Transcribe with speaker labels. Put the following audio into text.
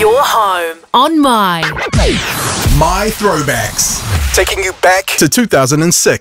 Speaker 1: Your home on My
Speaker 2: Throwbacks. Taking you back to 2006.